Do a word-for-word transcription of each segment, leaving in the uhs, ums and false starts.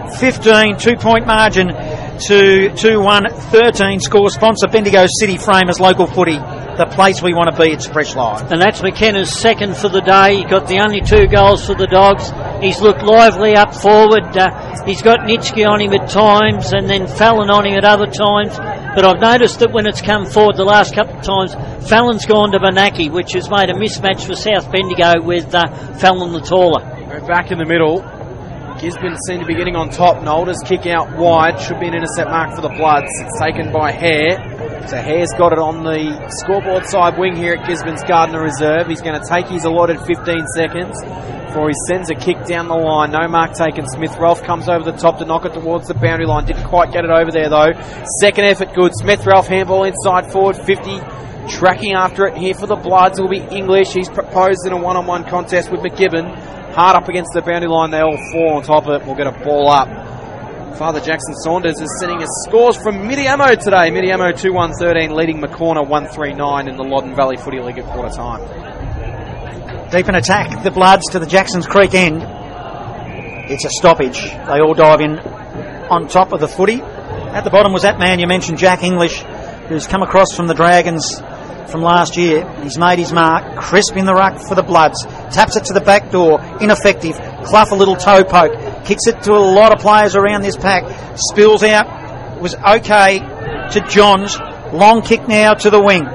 fifteen, two-point margin to two one thirteen. Score sponsor Bendigo City Framers Local Footy, the place we want to be. It's Fresh Live. And that's McKenna's second for the day. He got the only two goals for the Dogs. He's looked lively up forward. Uh, he's got Nitschke on him at times and then Fallon on him at other times. But I've noticed that when it's come forward the last couple of times, Fallon's gone to Benaki, which has made a mismatch for South Bendigo with uh, Fallon the taller. We're back in the middle. Gisborne seem to be getting on top. Nolder's kick out wide. Should be an intercept mark for the Bloods. It's taken by Hare. So Hare's got it on the scoreboard side wing here at Gisborne's Gardner Reserve. He's going to take his allotted fifteen seconds before he sends a kick down the line. No mark taken. Smith Ralph comes over the top to knock it towards the boundary line. Didn't quite get it over there though. Second effort good. Smith Ralph handball inside forward fifty. Tracking after it here for the Bloods will be English. He's proposed in a one-on-one contest with McGibbon. Hard up against the boundary line. They all fall on top of it. We'll get a ball up. Father Jackson Saunders is sending us scores from Midiamo today. Midiamo two one thirteen leading McCorner one three nine in the Loddon Valley Footy League at quarter time. Deep in attack, the Bloods to the Jacksons Creek end. It's a stoppage. They all dive in on top of the footy. At the bottom was that man you mentioned, Jack English, who's come across from the Dragons from last year. He's made his mark. Crisp in the ruck for the Bloods. Taps it to the back door. Ineffective. Clough a little toe poke. Kicks it to a lot of players around this pack. Spills out. Was okay to Johns. Long kick now to the wing.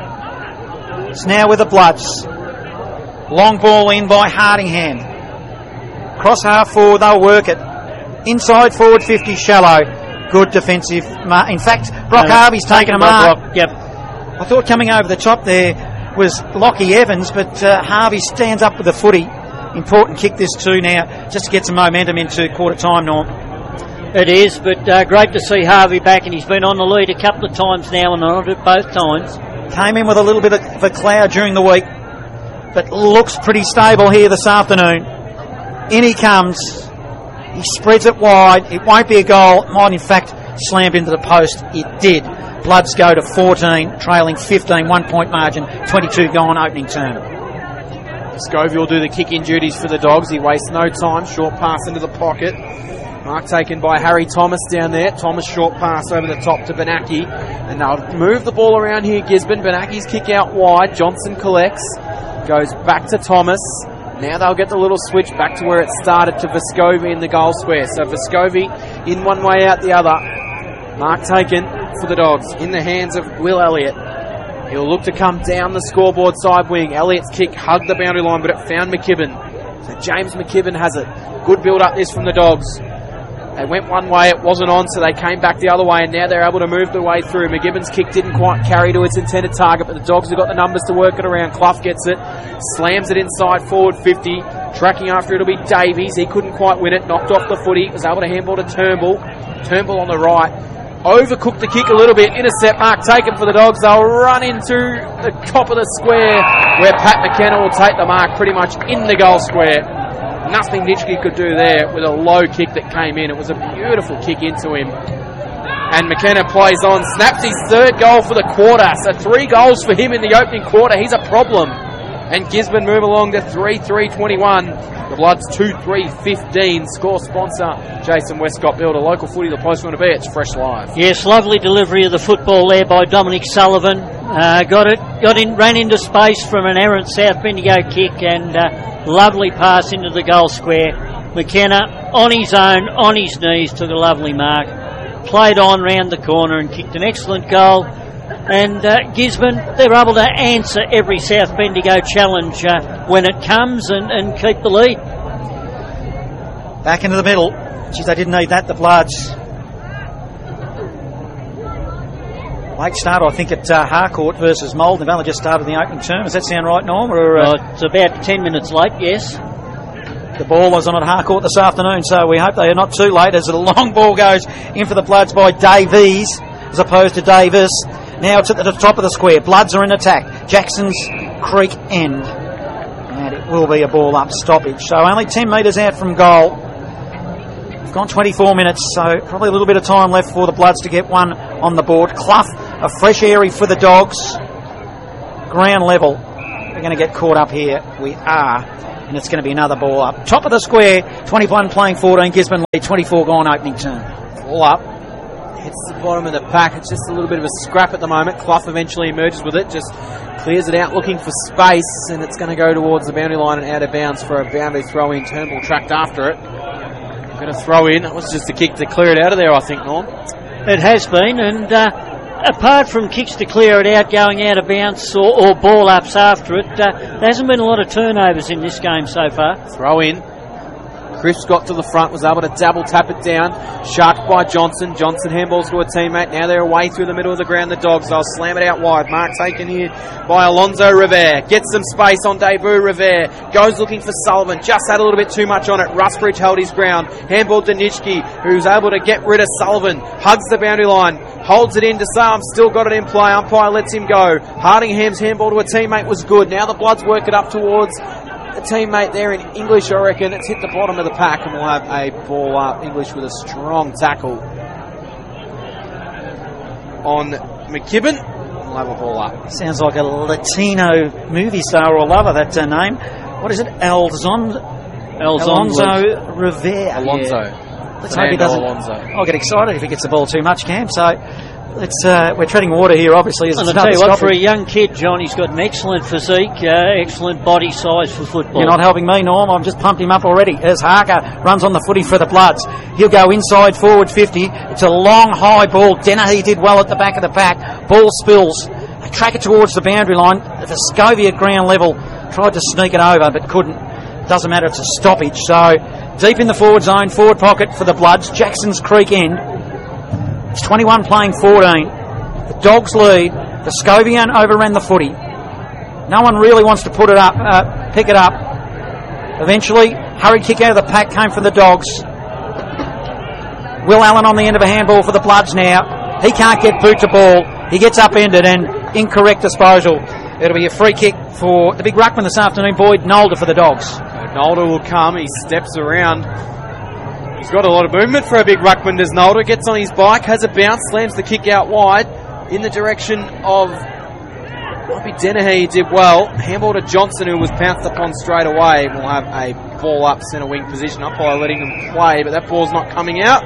It's now with the Bloods. Long ball in by Hardingham. Cross half forward. They'll work it. Inside forward fifty. Shallow. Good defensive. Mar- in fact, Brock no, Harvey's taken a mark. Brock, yep. I thought coming over the top there was Lockie Evans, but uh, Harvey stands up with the footy. Important kick this too now, just to get some momentum into quarter time, Norm. It is, but uh, great to see Harvey back, and he's been on the lead a couple of times now, and on it both times. Came in with a little bit of a cloud during the week, but looks pretty stable here this afternoon. In he comes. He spreads it wide. It won't be a goal. It might, in fact, slam into the post. It did. Bloods go to fourteen, trailing fifteen, one-point margin, twenty-two gone opening term. Scoville will do the kick-in duties for the Dogs. He wastes no time. Short pass into the pocket. Mark taken by Harry Thomas down there. Thomas short pass over the top to Benaki. And they'll move the ball around here, Gisborne. Benaki's kick out wide. Johnson collects. Goes back to Thomas. Now they'll get the little switch back to where it started to Vescovi in the goal square. So Vescovi in one way, out the other. Mark taken for the Dogs in the hands of Will Elliott. He'll look to come down the scoreboard side wing. Elliott's kick hugged the boundary line, but it found McKibben. So James McKibben has it. Good build up this from the Dogs. They went one way, it wasn't on, so they came back the other way, and now they're able to move their way through. McGibbon's kick didn't quite carry to its intended target, but the Dogs have got the numbers to work it around. Clough gets it, slams it inside forward fifty. Tracking after it'll be Davies. He couldn't quite win it, knocked off the footy, was able to handball to Turnbull. Turnbull on the right. Overcooked the kick a little bit. Intercept mark taken for the Dogs. They'll run into the top of the square where Pat McKenna will take the mark pretty much in the goal square. Nothing Nitschke could do there with a low kick that came in. It was a beautiful kick into him. And McKenna plays on. Snaps his third goal for the quarter. So three goals for him in the opening quarter. He's a problem. And Gisborne move along to three three twenty-one. The Bloods two three fifteen. Score sponsor Jason Westcott Builder. Local footy, the place we want to be. It's Fresh Live. Yes, lovely delivery of the football there by Dominic Sullivan. Uh, got it, got in, ran into space from an errant South Bendigo kick, and uh, lovely pass into the goal square. McKenna on his own, on his knees, took a lovely mark. Played on round the corner and kicked an excellent goal. And uh, Gisborne, they're able to answer every South Bendigo challenge uh, when it comes and, and keep the lead. Back into the middle. Geez, they didn't need that, the Bloods. Late start, I think, at uh, Harcourt versus Mould. They've only just started the opening term. Does that sound right, Norm? Or, uh, oh, it's about ten minutes late, yes. The ball was on at Harcourt this afternoon, so we hope they are not too late as the long ball goes in for the Bloods by Davies as opposed to Davis. Now it's at the top of the square. Bloods are in attack. Jackson's Creek end. And it will be a ball up stoppage. So only ten metres out from goal. We've gone twenty-four minutes, so probably a little bit of time left for the Bloods to get one on the board. Clough, a fresh area for the Dogs. Ground level. We're going to get caught up here. We are. and it's going to be another ball up. Top of the square, twenty-one playing fourteen, Gisborne lead, twenty-four gone opening turn. Ball up. Hits the bottom of the pack. It's just a little bit of a scrap at the moment. Clough eventually emerges with it, just clears it out looking for space, and it's going to go towards the boundary line and out of bounds for a boundary throw in. Turnbull tracked after it. Going to throw in. That was just a kick to clear it out of there, I think, Norm. It has been, and uh, apart from kicks to clear it out, going out of bounds or, or ball ups after it, uh, there hasn't been a lot of turnovers in this game so far. Throw in. Cripps got to the front, was able to double tap it down. Sharked by Johnson. Johnson handballs to a teammate. Now they're away through the middle of the ground, the Dogs. They'll slam it out wide. Mark taken here by Alonzo Rivere. Gets some space on debut. Rivere goes looking for Sullivan. Just had a little bit too much on it. Rusbridge held his ground. Handball to Nitschke, who's able to get rid of Sullivan. Hugs the boundary line. Holds it in to say, I've still got it in play. Umpire lets him go. Hardingham's handball to a teammate was good. Now the Bloods work it up towards a teammate there in English, I reckon. It's hit the bottom of the pack, and we'll have a ball up. English with a strong tackle on McKibben. We'll have a ball up. Sounds like a Latino movie star or lover, that uh, name. What is it? Alzon- Alonzo Rivere. Alonzo. Yeah. Let's hope he doesn't. Alonzo. I'll get excited if he gets the ball too much, Cam. So it's uh, we're treading water here, obviously. As and I'll tell you what, for a young kid, John, he's got an excellent physique, uh, excellent body size for football. You're not helping me, Norm. I've just pumped him up already. As Harker runs on the footy for the Bloods. He'll go inside forward fifty. It's a long, high ball. Dennehy did well at the back of the pack. Ball spills. They track it towards the boundary line. The Scovia at ground level tried to sneak it over, but couldn't. Doesn't matter, it's a stoppage. So deep in the forward zone, forward pocket for the Bloods. Jackson's Creek end. It's twenty-one playing fourteen. The Dogs lead. The Scovian overran the footy. No one really wants to put it up, uh, pick it up. Eventually, hurried kick out of the pack came from the Dogs. Will Allen on the end of a handball for the Bloods now. He can't get boot to ball. He gets upended and incorrect disposal. It'll be a free kick for the big ruckman this afternoon, Boyd Nolder for the Dogs. Nolder will come. He steps around. He's got a lot of movement for a big ruckman, does Nolder. Gets on his bike, has a bounce, slams the kick out wide in the direction of, might be Dennehy. He did well. Handball to Johnson, who was pounced upon straight away. We'll have a ball up centre wing position. Umpire letting them play, but that ball's not coming out.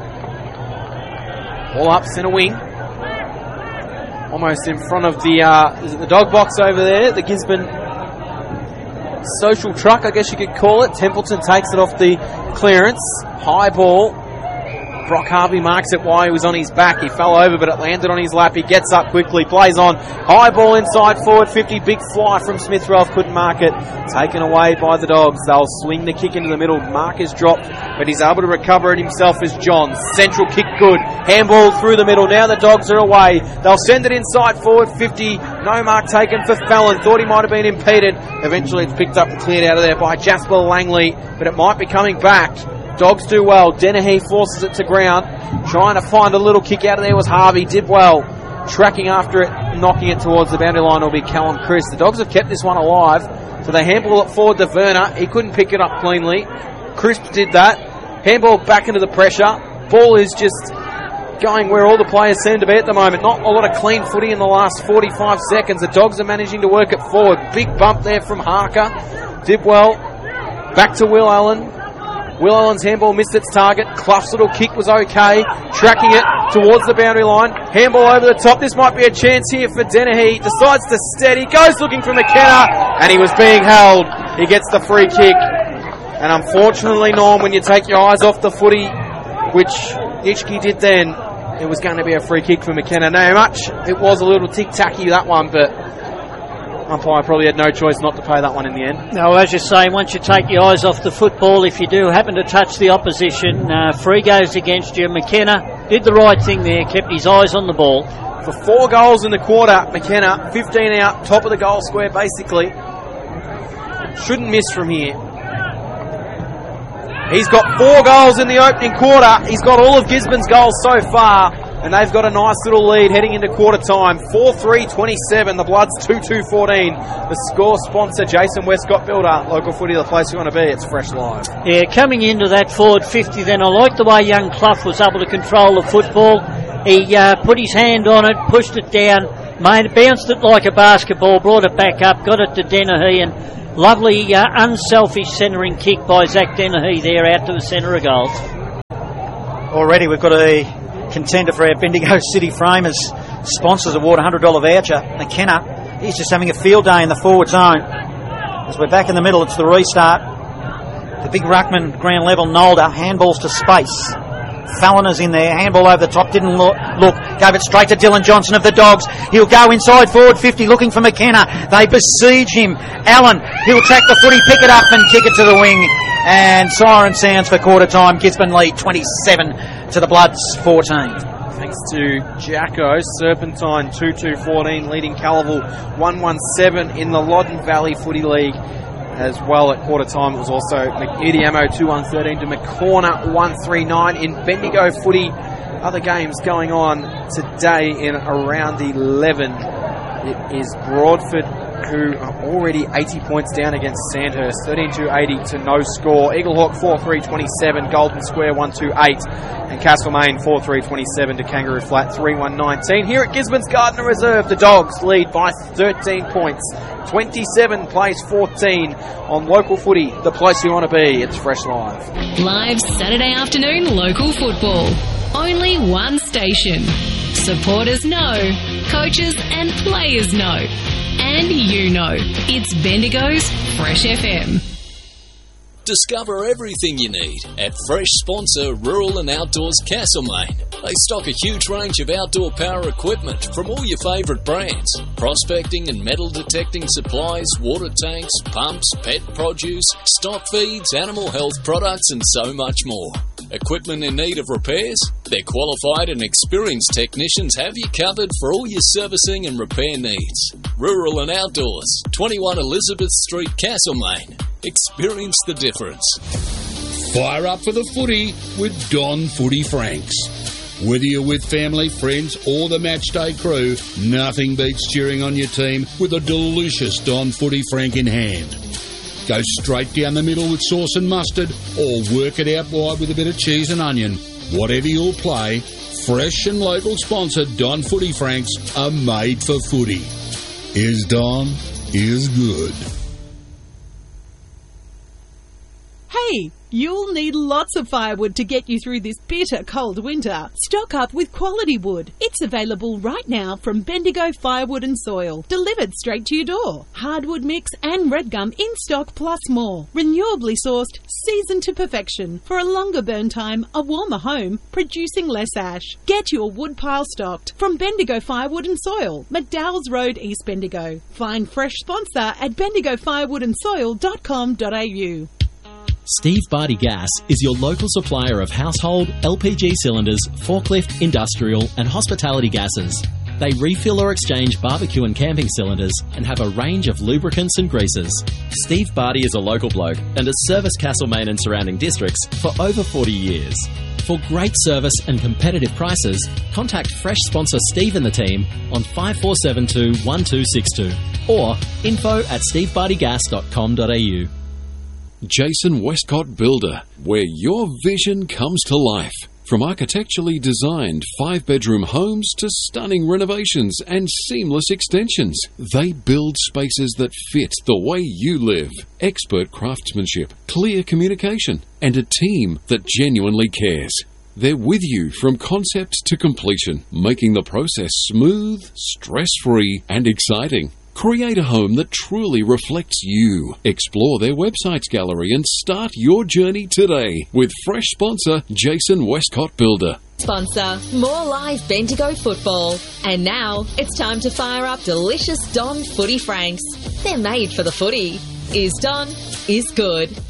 Ball up centre wing. Almost in front of the uh, is it the dog box over there. The Gisborne social truck, I guess you could call it. Templeton takes it off the clearance. High ball. Brock Harvey marks it while he was on his back. He fell over, but it landed on his lap. He gets up quickly, plays on. High ball inside forward fifty. Big fly from Smith Ralph, couldn't mark it. Taken away by the Dogs. They'll swing the kick into the middle. Mark is dropped, but he's able to recover it himself as John. Central kick good. Handball through the middle. Now the Dogs are away. They'll send it inside forward fifty. No mark taken for Fallon. Thought he might have been impeded. Eventually it's picked up and cleared out of there by Jasper Langley, but it might be coming back. Dogs do well. Dennehy forces it to ground. Trying to find a little kick out of there was Harvey. Did well. Tracking after it, knocking it towards the boundary line will be Callum Chris. The Dogs have kept this one alive. So they handball it forward to Werner. He couldn't pick it up cleanly. Crisp did that. Handball back into the pressure. Ball is just going where all the players seem to be at the moment. Not a lot of clean footy in the last forty-five seconds. The Dogs are managing to work it forward. Big bump there from Harker. Did well. Back to Will Allen. Will Allen's handball missed its target. Clough's little kick was okay. Tracking it towards the boundary line. Handball over the top. This might be a chance here for Dennehy. Decides to steady. Goes looking for McKenna. And he was being held. He gets the free kick. And unfortunately, Norm, when you take your eyes off the footy, which Nitschke did then, it was going to be a free kick for McKenna. No much. It was a little tic-tacky, that one, but umpire probably had no choice not to pay that one in the end. No, as you say, once you take your eyes off the football, if you do happen to touch the opposition, uh, free goes against you. McKenna did the right thing there, kept his eyes on the ball. For four goals in the quarter, McKenna, fifteen out, top of the goal square basically. Shouldn't miss from here. He's got four goals in the opening quarter. He's got all of Gisborne's goals so far. And they've got a nice little lead heading into quarter time. four three twenty-seven. The Bloods two two fourteen. The score sponsor, Jason Westcott Builder. Local footy, the place you want to be. It's Fresh Live. Yeah, coming into that forward fifty then, I like the way young Clough was able to control the football. He uh, put his hand on it, pushed it down, made it, bounced it like a basketball, brought it back up, got it to Dennehy, and Lovely, uh, unselfish centering kick by Zach Dennehy there out to the centre of goal. Already we've got a contender for our Bendigo City Framers sponsors award, one hundred dollars voucher. McKenna, he's just having a field day in the forward zone. As we're back in the middle, it's the restart. The big ruckman, ground level, Nolder, handballs to space. Fallon is in there, handball over the top, didn't look, look, gave it straight to Dylan Johnson of the Dogs. He'll go inside forward fifty, looking for McKenna. They besiege him. Allen, he'll track the footy, pick it up and kick it to the wing. And siren sounds for quarter time. Gisborne lead twenty-seven to the Bloods fourteen. Thanks to Jacko. Serpentine two two fourteen leading Calaval one one seven in the Loddon Valley Footy League. As well at quarter time, it was also Ediamo two one thirteen to McCorner one three nine in Bendigo footy. Other games going on today in around eleven. It is Broadford, who are already eighty points down against Sandhurst, thirteen two eighty to no score. Eaglehawk four three twenty-seven, Golden Square one two eight, and Castlemaine four three twenty-seven to Kangaroo Flat three one nineteen. Here at Gisborne's Gardner Reserve, the Dogs lead by thirteen points. twenty-seven plays fourteen on local footy, the place you want to be. It's Fresh Live. Live Saturday afternoon local football. Only one station. Supporters know, coaches and players know. And you know, it's Bendigo's Fresh F M. Discover everything you need at fresh sponsor Rural and Outdoors Castlemaine. They stock a huge range of outdoor power equipment from all your favourite brands. Prospecting and metal detecting supplies, water tanks, pumps, pet produce, stock feeds, animal health products and so much more. Equipment in need of repairs? Their qualified and experienced technicians have you covered for all your servicing and repair needs. Rural and Outdoors, twenty-one Elizabeth Street, Castlemaine. Experience the difference. Fire up for the footy with Don Footy Franks. Whether you're with family, friends or the matchday crew, nothing beats cheering on your team with a delicious Don Footy Frank in hand. Go straight down the middle with sauce and mustard or work it out wide with a bit of cheese and onion. Whatever you'll play, fresh and local sponsor Don Footy Franks are made for footy. Is Don is good. Hey, you'll need lots of firewood to get you through this bitter cold winter. Stock up with quality wood. It's available right now from Bendigo Firewood and Soil, delivered straight to your door. Hardwood mix and red gum in stock plus more. Renewably sourced, seasoned to perfection. For a longer burn time, a warmer home, producing less ash. Get your wood pile stocked from Bendigo Firewood and Soil, McDowell's Road, East Bendigo. Find fresh sponsor at bendigo firewood and soil dot com dot a u. Steve Barty Gas is your local supplier of household, L P G cylinders, forklift, industrial and hospitality gases. They refill or exchange barbecue and camping cylinders and have a range of lubricants and greases. Steve Barty is a local bloke and has serviced Castlemaine and surrounding districts for over forty years. For great service and competitive prices, contact fresh sponsor Steve and the team on five four seven two, one two six two or info at steve barty gas dot com dot a u. Jason Westcott Builder, where your vision comes to life. From architecturally designed five-bedroom homes to stunning renovations and seamless extensions, they build spaces that fit the way you live. Expert craftsmanship, clear communication, and a team that genuinely cares. They're with you from concept to completion, making the process smooth, stress-free, and exciting. Create a home that truly reflects you. Explore their website's gallery and start your journey today with fresh sponsor Jason Westcott Builder. Sponsor more live Bendigo football. And now it's time to fire up delicious Don Footy Franks. They're made for the footy. Is Don is good.